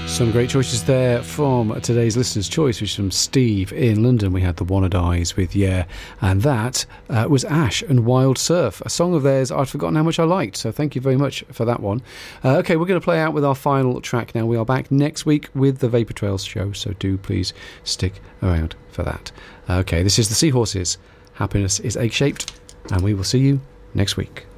Some great choices there from today's listener's choice, which is from Steve in London. We had the Wanted Eyes with Yeah, and that was Ash and Wild Surf, a song of theirs I'd forgotten how much I liked, so thank you very much for that one. Okay, we're going to play out with our final track now. We are back next week with the Vapor Trails show, so do please stick around for that. Okay, this is the Seahorses. Happiness is egg-shaped, and we will see you next week.